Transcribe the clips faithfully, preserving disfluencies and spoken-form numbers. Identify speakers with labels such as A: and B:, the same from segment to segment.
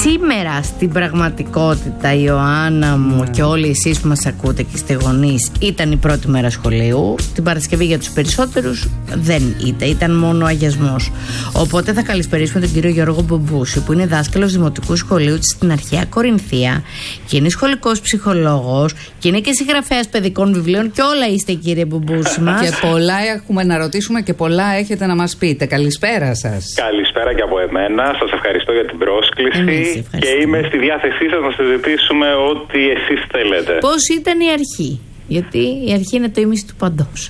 A: Σήμερα στην πραγματικότητα, Ιωάννα μου, και όλοι εσείς που μας ακούτε και είστε γονείς, ήταν η πρώτη μέρα σχολείου. Την Παρασκευή για τους περισσότερους δεν ήταν, ήταν μόνο αγιασμός. Οπότε θα καλησπερίσουμε τον κύριο Γιώργο Μπομπούση, που είναι δάσκαλος δημοτικού σχολείου στην Αρχαία Κορινθία και είναι σχολικός ψυχολόγος και είναι και συγγραφέας παιδικών βιβλίων και όλα είστε, κύριε Μπομπούση μας.
B: Και πολλά έχουμε να ρωτήσουμε και πολλά έχετε να μας πείτε. Καλησπέρα σας.
C: Καλησπέρα και από εμένα. Σας ευχαριστώ για την πρόσκληση και είμαι στη διάθεσή σας να συζητήσουμε ό,τι εσείς θέλετε.
A: Πώς ήταν η αρχή? Γιατί η αρχή είναι το ίμιση του παντός.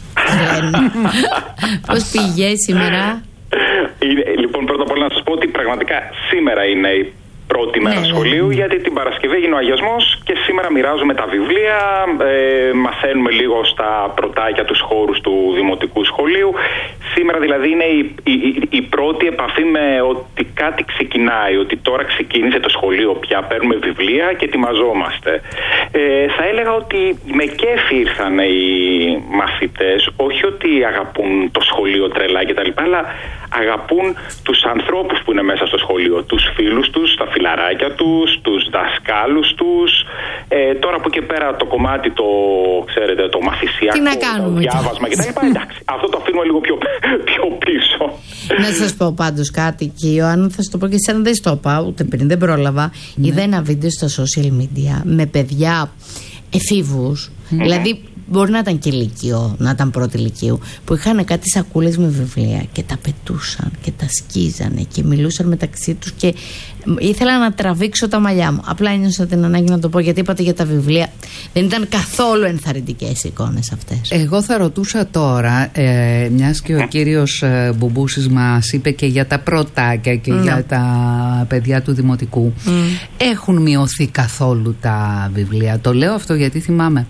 A: Πώς πήγε σήμερα?
C: Λοιπόν, πρώτα απ' όλα να σας πω ότι πραγματικά σήμερα είναι η πρώτη μέρα ναι, σχολείου, ναι. γιατί την Παρασκευή έγινε ο αγιασμός και σήμερα μοιράζουμε τα βιβλία, ε, μαθαίνουμε λίγο στα πρωτάκια τους χώρους του δημοτικού σχολείου. Σήμερα δηλαδή είναι η, η, η πρώτη επαφή με ότι κάτι ξεκινάει, ότι τώρα ξεκίνησε το σχολείο πια, παίρνουμε βιβλία και ετοιμαζόμαστε. Ε, θα έλεγα ότι με κέφι ήρθαν οι μαθητές, όχι ότι αγαπούν το σχολείο τρελά κτλ, αλλά αγαπούν τους ανθρώπους που είναι μέσα στο σχολείο, τους φίλους τους, τα φιλαράκια τους, τους δασκάλους τους. Ε, τώρα από εκεί πέρα το κομμάτι το, ξέρετε, το μαθησιακό, το διάβασμα κτλ. Εντάξει, αυτό το αφήνουμε λίγο πιο, πιο πίσω.
A: Να σας πω πάντως κάτι, και Ιωάννα, θα σου το πω και εσένα, δεν στο πάω ούτε πριν, δεν πρόλαβα. Ναι. Είδα ένα βίντεο στα social media με παιδιά εφήβους, mm-hmm. δηλαδή μπορεί να ήταν και λύκειο, να ήταν πρώτη λυκείου, που είχαν κάτι σακούλες με βιβλία και τα πετούσαν και τα σκίζανε και μιλούσαν μεταξύ τους και ήθελα να τραβήξω τα μαλλιά μου. Απλά ένιωσα την ανάγκη να το πω, γιατί είπατε για τα βιβλία. Δεν ήταν καθόλου ενθαρρυντικές εικόνες αυτές.
B: Εγώ θα ρωτούσα τώρα, ε, μιας και ο κύριος ε, Μπομπούσης μας είπε και για τα πρωτάκια και mm. για τα παιδιά του δημοτικού, mm. έχουν μειωθεί καθόλου τα βιβλία? Το λέω αυτό γιατί θυμάμαι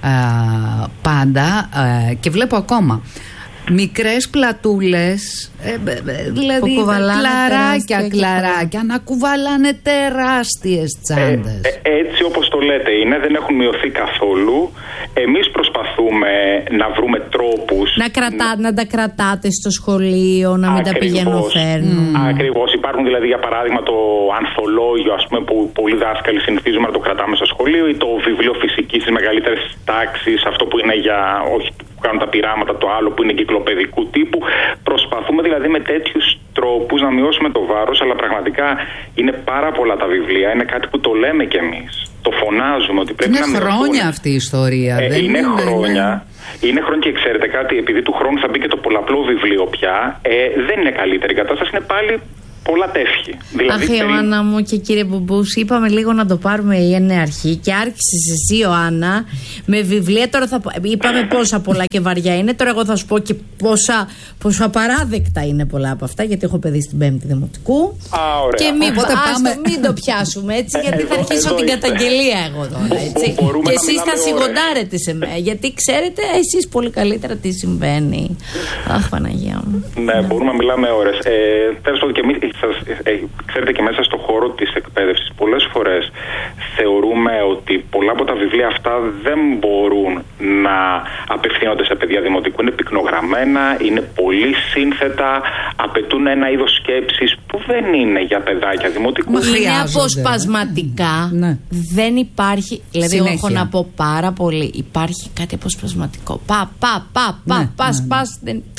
B: Uh, πάντα uh, και βλέπω ακόμα μικρές πλατούλες, ε, δηλαδή κλαράκια, κλαράκια να κουβαλάνε τεράστιες τσάντες.
C: Ε, ε, έτσι όπως το λέτε είναι, δεν έχουν μειωθεί καθόλου. Εμείς προσπαθούμε να βρούμε τρόπους
A: να, κρατά, να... να τα κρατάτε στο σχολείο, να μην Ακριβώς. τα πηγαίνουν φέρνουν.
C: Mm. Ακριβώς. Υπάρχουν δηλαδή, για παράδειγμα, το ανθολόγιο, ας πούμε, που πολλοί δάσκαλοι συνηθίζουμε να το κρατάμε στο σχολείο, ή το βιβλίο φυσικής στις μεγαλύτερες τάξεις, αυτό που είναι για, όχι που κάνουν τα πειράματα, το άλλο που είναι κυκλοπαιδικού τύπου. Προσπαθούμε δηλαδή με τέτοιους τρόπους να μειώσουμε το βάρος, αλλά πραγματικά είναι πάρα πολλά τα βιβλία, είναι κάτι που το λέμε κι εμείς. Το φωνάζουμε ότι πρέπει
B: είναι
C: να μειωθούν.
B: Είναι χρόνια αυτή η ιστορία.
C: Ε,
B: δεν
C: είναι,
B: είναι
C: χρόνια. Είναι. είναι χρόνια και ξέρετε κάτι, επειδή του χρόνου θα μπει και το πολλαπλό βιβλίο πια, ε, δεν είναι καλύτερη η κατάσταση, είναι πάλι πολλά τεύχη. Δηλαδή,
A: Αχ, Ιωάννα περί... μου και κύριε Μπομπούση, είπαμε λίγο να το πάρουμε η είναι αρχή και άρχισες εσύ, Ιωάννα, με βιβλία. Τώρα θα είπαμε πόσα πολλά και βαριά είναι. Τώρα εγώ θα σου πω και πόσα, πόσα απαράδεκτα είναι πολλά από αυτά, γιατί έχω παιδί στην πέμπτη δημοτικού.
C: Α, ωραία.
A: Και μην,
B: Οπότε
A: άστο,
B: πάμε...
A: μην το πιάσουμε έτσι, γιατί θα αρχίσω
C: εδώ
A: την
C: είστε.
A: καταγγελία εγώ τώρα. Έτσι. Και εσείς θα σιγοντάρετε σε μένα, γιατί ξέρετε εσείς πολύ καλύτερα τι συμβαίνει. Αχ, Παναγία μου.
C: Ναι, μπορούμε να μιλάμε ώρες. Ε, Τέλος πάντων, και εμείς, σας, ε, ξέρετε, και μέσα στο χώρο της εκπαίδευσης πολλές φορές θεωρούμε ότι πολλά από τα βιβλία αυτά δεν μπορούν να απευθύνονται σε παιδιά δημοτικού. Είναι πυκνογραμμένα, είναι πολύ σύνθετα, απαιτούν ένα είδος σκέψης που δεν είναι για παιδάκια δημοτικού.
A: Είναι αποσπασματικά. Ναι. Δεν υπάρχει, δηλαδή εγώ έχω να πω πάρα πολύ, υπάρχει κάτι αποσπασματικό. Πα, πα, πα, πα, ναι, πας, ναι, πας. Ναι. Δεν...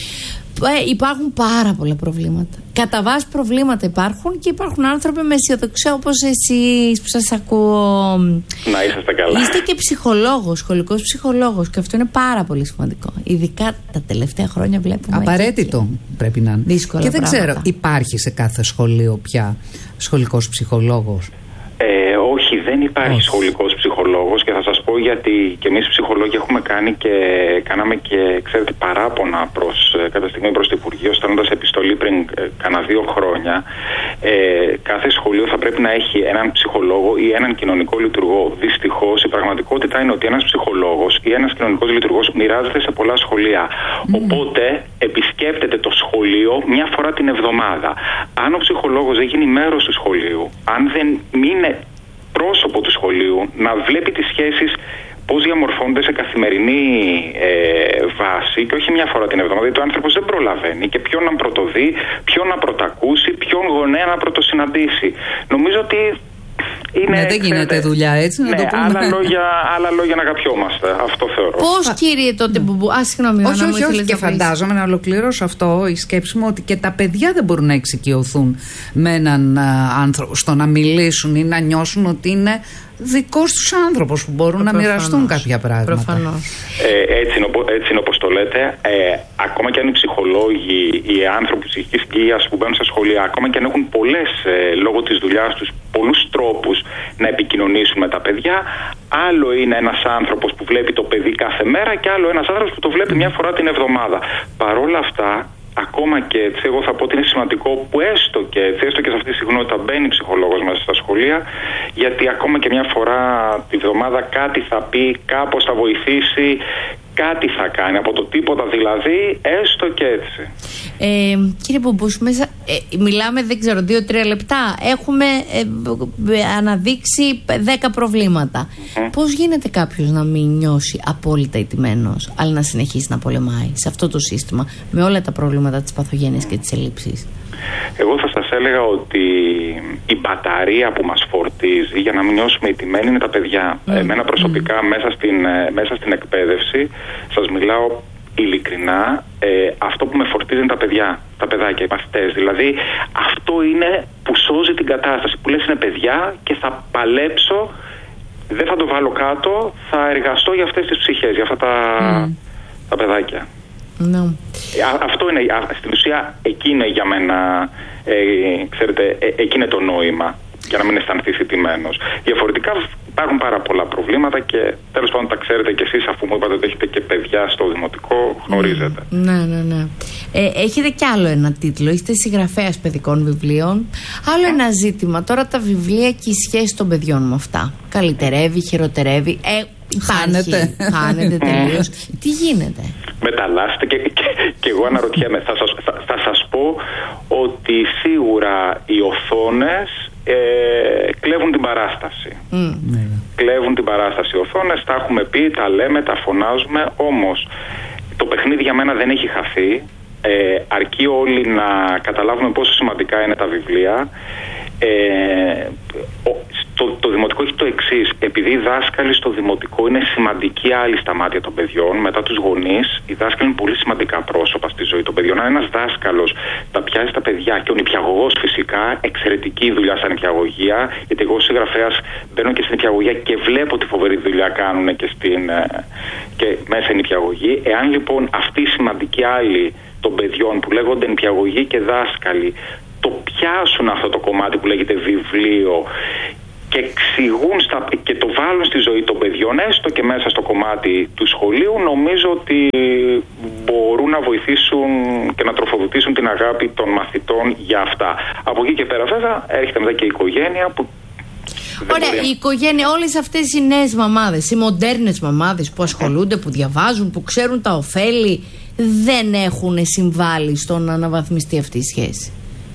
A: Ε, υπάρχουν πάρα πολλά προβλήματα. Κατά βάση προβλήματα υπάρχουν και υπάρχουν άνθρωποι με αισιοδοξία όπως εσείς που σας ακούω.
C: Να είσαστε καλά.
A: Είστε και ψυχολόγος, σχολικός ψυχολόγος, και αυτό είναι πάρα πολύ σημαντικό. Ειδικά τα τελευταία χρόνια βλέπουμε.
B: Απαραίτητο και... πρέπει να είναι.
A: Δύσκολα
B: και δεν
A: πράγματα.
B: ξέρω, υπάρχει σε κάθε σχολείο πια σχολικός ψυχολόγος?
C: Ε, όχι, δεν υπάρχει όχι. σχολικός ψυχολόγος, και θα σας πω γιατί και εμείς ψυχολόγοι έχουμε κάνει και κάναμε και, ξέρετε, παράπονα προς, κατά στιγμή προς το Υπουργείο, στέλνοντας επιστολή πριν ε, κάνα δύο χρόνια. Ε, κάθε σχολείο θα πρέπει να έχει έναν ψυχολόγο ή έναν κοινωνικό λειτουργό. Δυστυχώς η πραγματικότητα είναι ότι ένας ψυχολόγος ή ένας κοινωνικός λειτουργός μοιράζεται σε πολλά σχολεία. Mm. Οπότε επισκέπτεται το σχολείο μια φορά την εβδομάδα. Αν ο ψυχολόγος δεν γίνει μέρος του σχολείου, αν δεν είναι πρόσωπο του σχολείου, να βλέπει τις σχέσεις πώς διαμορφώνονται σε καθημερινή ε, βάση και όχι μια φορά την εβδομάδα, γιατί ο άνθρωπος δεν προλαβαίνει και ποιον να πρωτοδεί, ποιον να πρωτακούσει, ποιον γονέα να πρωτοσυμβεί. συναντήσει. Νομίζω ότι είναι,
B: ναι, δεν γίνεται δουλειά έτσι, να
C: ναι,
B: το πούμε.
C: Άλλα λόγια, άλλα λόγια να αγαπιόμαστε. Αυτό θεωρώ.
A: Πώς, κύριε, τότε Μπουμπού. Α, συγγνώμη,
B: όχι,
A: όχι,
B: όχι, όχι. Και φαντάζομαι, να ολοκληρώσω αυτό, η σκέψη μου ότι και τα παιδιά δεν μπορούν να εξοικειωθούν με έναν άνθρωπο, στο να μιλήσουν ή να νιώσουν ότι είναι δικός τους άνθρωπος που μπορούν Προφανώς. να μοιραστούν κάποια πράγματα.
A: Προφανώς.
C: Ε, έτσι, είναι, έτσι είναι όπως το λέτε. Ε, ακόμα και αν οι ψυχολόγοι, οι άνθρωποι ψυχικής υγείας που μπαίνουν στα σχολεία, ακόμα και αν έχουν πολλές, ε, λόγω της δουλειάς τους, πολλούς τρόπους να επικοινωνήσουν με τα παιδιά, άλλο είναι ένας άνθρωπος που βλέπει το παιδί κάθε μέρα και άλλο ένας άνθρωπος που το βλέπει μια φορά την εβδομάδα. Παρόλα αυτά, ακόμα και έτσι, εγώ θα πω ότι είναι σημαντικό που έστω και έτσι, έστω και σε αυτή τη συχνότητα μπαίνει ψυχολόγος μέσα στα σχολεία, γιατί ακόμα και μια φορά τη βδομάδα κάτι θα πει, κάπως θα βοηθήσει, κάτι θα κάνει, από το τίποτα δηλαδή, έστω και έτσι.
A: Ε, κύριε Μπουμπούς, μέσα, ε, μιλάμε, δεν ξέρω, δύο-τρία λεπτά. Έχουμε ε, αναδείξει δέκα προβλήματα. Mm-hmm. Πώς γίνεται κάποιος να μην νιώσει απόλυτα ηττημένος, αλλά να συνεχίσει να πολεμάει σε αυτό το σύστημα, με όλα τα προβλήματα της παθογένειας και της ελλείψης?
C: Εγώ θα σας έλεγα ότι η μπαταρία που μας φορτίζει για να μην νιώσουμε ηττημένοι είναι τα παιδιά. Mm. Εμένα προσωπικά mm. μέσα, στην, μέσα στην εκπαίδευση, σας μιλάω ειλικρινά, ε, αυτό που με φορτίζει είναι τα παιδιά, τα παιδάκια, οι μαθητές. Δηλαδή αυτό είναι που σώζει την κατάσταση, που λες είναι παιδιά και θα παλέψω, δεν θα το βάλω κάτω, θα εργαστώ για αυτές τις ψυχές, για αυτά τα, mm. τα παιδάκια. No. Αυτό είναι, στην ουσία, εκεί είναι για μένα, ε, ξέρετε, ε, εκεί είναι το νόημα, για να μην αισθανθείς ηττημένος. Διαφορετικά υπάρχουν πάρα πολλά προβλήματα και τέλος πάντων τα ξέρετε κι εσείς, αφού μου είπατε ότι έχετε και παιδιά στο δημοτικό, γνωρίζετε.
A: Ναι, ναι, ναι. Ε, έχετε κι άλλο ένα τίτλο, είστε συγγραφέας παιδικών βιβλίων. Άλλο ένα ζήτημα, τώρα τα βιβλία και η σχέση των παιδιών με αυτά. Καλυτερεύει, χειροτερεύει, ε,
B: χάνεται,
A: χάνεται τελείως. Τι γίνεται?
C: Μεταλλάσσεται και, και, και εγώ αναρωτιέμαι. Θα σας, θα, θα σας πω ότι σίγουρα οι οθόνες ε, κλέβουν την παράσταση. Mm. Κλέβουν την παράσταση οι οθόνες, τα έχουμε πει, τα λέμε, τα φωνάζουμε, όμως το παιχνίδι για μένα δεν έχει χαθεί. Ε, αρκεί όλοι να καταλάβουμε πόσο σημαντικά είναι τα βιβλία. Ε, το, το δημοτικό έχει το εξής. Επειδή οι δάσκαλοι στο δημοτικό είναι σημαντικοί άλλοι στα μάτια των παιδιών, μετά τους γονείς, οι δάσκαλοι είναι πολύ σημαντικά πρόσωπα στη ζωή των παιδιών. Αν ένας δάσκαλος τα πιάσει τα παιδιά, και ο νηπιαγωγός φυσικά, εξαιρετική δουλειά σαν νηπιαγωγία, γιατί εγώ συγγραφέας μπαίνω και στην νηπιαγωγία και βλέπω τι φοβερή δουλειά κάνουν και, στην, και μέσα οι νηπιαγωγοί. Εάν λοιπόν αυτοί οι σημαντικοί άλλοι των παιδιών που λέγονται νηπιαγωγοί και δάσκαλοι το πιάσουν αυτό το κομμάτι που λέγεται βιβλίο και εξηγούν στα, και το βάλουν στη ζωή των παιδιών, έστω και μέσα στο κομμάτι του σχολείου, νομίζω ότι μπορούν να βοηθήσουν και να τροφοδοτήσουν την αγάπη των μαθητών για αυτά. Από εκεί και πέρα βέβαια έρχεται μετά και η οικογένεια που...
A: Ωραία, μπορεί... η οικογένεια, όλες αυτές οι νέες μαμάδες, οι μοντέρνες μαμάδες που ασχολούνται, που διαβάζουν, που ξέρουν τα ωφέλη, δεν έχουν συμβάλει στο να αναβαθμιστεί αυτή η σχέση.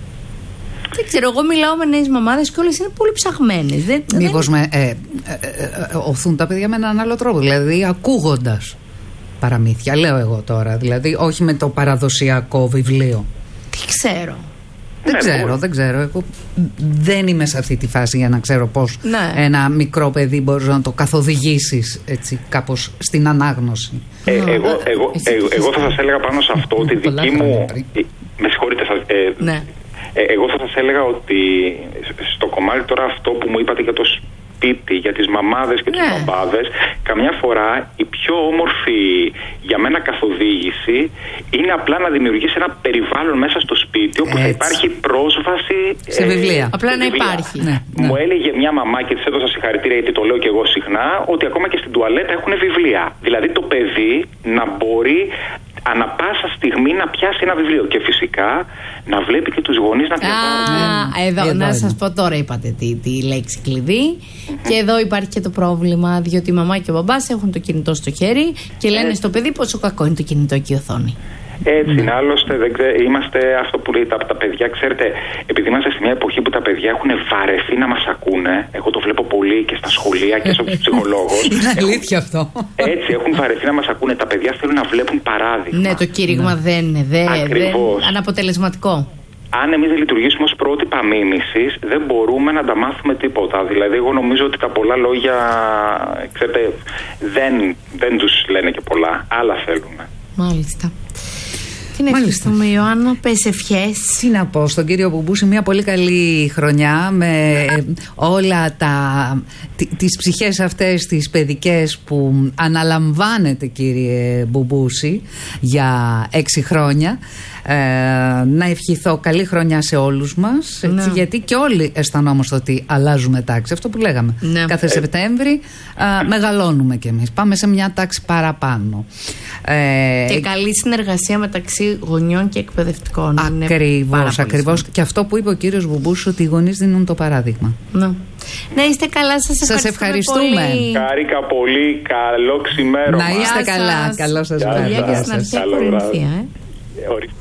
A: Δεν ξέρω, εγώ μιλάω με νέες μαμάδες και όλες είναι πολύ ψαχμένες. Δεν,
B: Μήπως
A: δεν...
B: με, ε, ε, ε, οθούν τα παιδιά με έναν άλλο τρόπο, δηλαδή ακούγοντας παραμύθια, λέω εγώ τώρα, δηλαδή όχι με το παραδοσιακό βιβλίο.
A: Τι ξέρω.
B: Δεν ναι, ξέρω, δεν ξέρω. Εγώ δεν είμαι σε αυτή τη φάση για να ξέρω πώς
A: ναι.
B: ένα μικρό παιδί μπορείς να το καθοδηγήσεις έτσι κάπως στην ανάγνωση.
C: Ε, εγώ, εγώ, εγώ, εγώ θα σας έλεγα πάνω σε αυτό ότι δική μου... Με συγχωρείτε σας... Ε,
A: ναι.
C: Ε, εγώ θα σας έλεγα ότι στο κομμάτι τώρα αυτό που μου είπατε για το σπίτι, για τις μαμάδες και τους
A: ναι.
C: μπαμπάδες, καμιά φορά η πιο όμορφη για μένα καθοδήγηση είναι απλά να δημιουργήσει ένα περιβάλλον μέσα στο σπίτι όπου έτσι. Θα υπάρχει πρόσβαση
B: σε βιβλία.
A: Ε, απλά να βιβλία. Υπάρχει.
B: Ναι, ναι.
C: Μου έλεγε μια μαμά και της έδωσα συγχαρητήρια γιατί το λέω και εγώ συχνά, ότι ακόμα και στην τουαλέτα έχουν βιβλία. Δηλαδή το παιδί να μπορεί ανα πάσα στιγμή να πιάσει ένα βιβλίο και φυσικά να βλέπει και τους γονείς να διαβάζουν.
A: Α, εδώ, εδώ να εδώ. Σας πω τώρα είπατε τη, τη λέξη κλειδί mm-hmm. και εδώ υπάρχει και το πρόβλημα, διότι η μαμά και ο μπαμπάς έχουν το κινητό στο χέρι και λένε ε. στο παιδί πόσο κακό είναι το κινητό και η οθόνη.
C: Έτσι είναι, άλλωστε δεν ξέ, είμαστε αυτό που λέει τα, τα παιδιά, ξέρετε, επειδή είμαστε σε μια εποχή που τα παιδιά έχουν βαρεθεί να μας ακούνε, εγώ το βλέπω πολύ και στα σχολεία και σαν ψυχολόγος.
B: Είναι αλήθεια αυτό.
C: Έτσι, έχουν βαρεθεί να μας ακούνε, τα παιδιά θέλουν να βλέπουν παράδειγμα.
A: Ναι, το κήρυγμα ναι. δεν είναι, δεν είναι αναποτελεσματικό.
C: αν εμείς δεν λειτουργήσουμε ως πρότυπα μίμησης, δεν μπορούμε να τα μάθουμε τίποτα. Δηλαδή, εγώ νομίζω ότι τα πολλά λόγια, ξέρετε, δεν, δεν τους λένε και πολλά. Άλλα θέλουμε.
A: Μάλιστα. Τι να ευχαριστούμε, Ιωάννα, πες ευχές.
B: Τι να πω στον κύριο Μπουμπούση, μια πολύ καλή χρονιά με όλα τα, τις ψυχές αυτές τις παιδικές που αναλαμβάνετε, κύριε Μπουμπούση, για έξι χρόνια. Ε, να ευχηθώ καλή χρονιά σε όλους μας, έτσι, ναι. γιατί και όλοι αισθανόμαστε ότι αλλάζουμε τάξη, αυτό που λέγαμε, ναι. κάθε ε. Σεπτέμβρη α, μεγαλώνουμε κι εμείς, πάμε σε μια τάξη παραπάνω, ε,
A: και καλή συνεργασία μεταξύ γονιών και εκπαιδευτικών.
B: Ακριβώς, ακριβώς. Και αυτό που είπε ο κύριος Μπουμπούς, ότι οι γονείς δίνουν το παράδειγμα.
A: Ναι. Να είστε καλά, σας ευχαριστούμε,
B: σας ευχαριστούμε
A: πολύ.
C: Χάρηκα πολύ, καλό ξημέρωμα.
B: Να είστε καλά, καλό σας βράδυ.
A: Γεια σας.